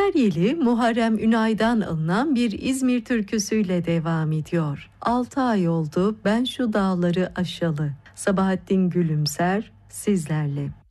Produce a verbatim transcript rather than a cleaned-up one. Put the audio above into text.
Her yeli Muharrem Ünay'dan alınan bir İzmir türküsüyle devam ediyor. Altı ay oldu ben şu dağları aşalı. Sabahattin Gülümser sizlerle.